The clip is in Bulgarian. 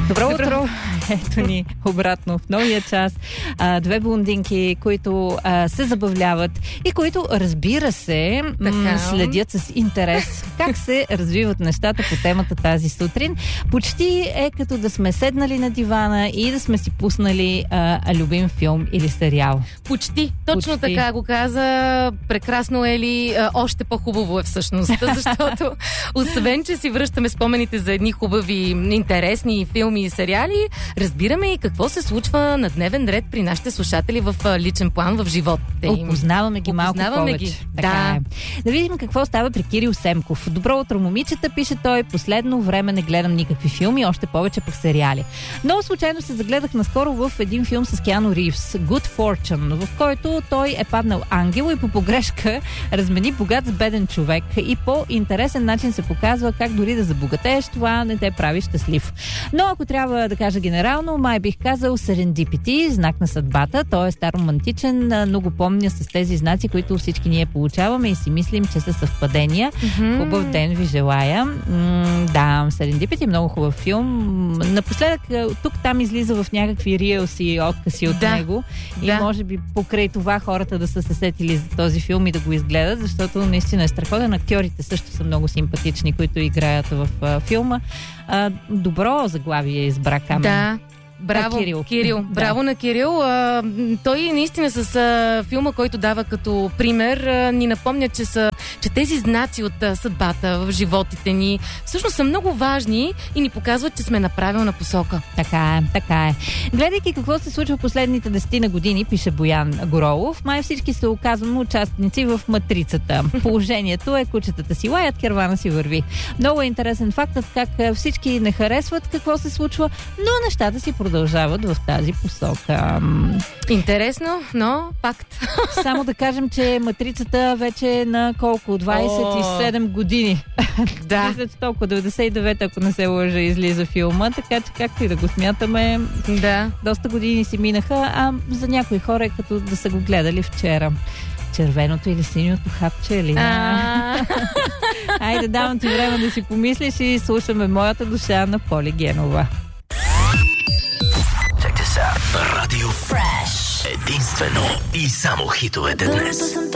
Добро утро! Ето ни обратно в новия час. Две блондинки, които се забавляват и които, разбира се, следят с интерес как се развиват нещата по темата тази сутрин. Почти е като да сме седнали на дивана и да сме си пуснали любим филм или сериал. Почти. Точно така го каза. Прекрасно е ли? Още по-хубаво е всъщност. Защото освен, че си връщаме спомените за едни хубави, интересни филми и сериали, разбираме и какво се случва на дневен ред при нашите слушатели в личен план, в живота им. Опознаваме ги малко повече. Така е. Да видим какво става при Кирил Семков. Добро утро, момичета, пише той. Последно време не гледам никакви филми, още повече пък сериали. Но случайно се загледах наскоро в един филм с Киану Ривз, Good Fortune, в който той е паднал ангел и по погрешка размени богат с беден човек. И по интересен начин се показва как дори да забогатееш, това не те прави щастлив. Но ако трябва да кажа генерално, май бих казал Serendipity, знак на съдбата. Той е стар романтичен, но го помня с тези знаци, които всички ние получаваме и си мислим, че са съвпадения. Хубав ден ви желая. Да, Serendipity, много хубав филм. Напоследък тук-там излиза в някакви рилси и откъси от него. И може би покрай това хората да са се сетили за този филм и да го изгледат, защото наистина е страхотен. Актьорите също са много симпатични, които играят в филма. Добро заглавие избра Камен. Да. Браво, Кирил. Браво на Кирил. Той наистина с филма, който дава като пример, ни напомня, че тези знаци от съдбата в животите ни всъщност са много важни и ни показват, че сме на правилна посока. Така е. Гледайки какво се случва последните 10 години, пише Боян Горолов, май всички се оказваме участници в матрицата. Положението е кучетата си лаят, кервана си върви. Много е интересен фактът как всички не харесват какво се случва, но нещата си продължават в тази посока. Интересно, но факт. Само да кажем, че матрицата вече е на колко? 27 години. Да. Толкова 99, ако не се лъжа, излиза филма, така че както и да го смятаме, доста години си минаха, а за някои хора е като да са го гледали вчера. Червеното или синьото хапче или Айде, давам ти време да си помислиш и слушаме Моята душа на Поли Генова. Радио Фреш. Единствено и само хитовете днес.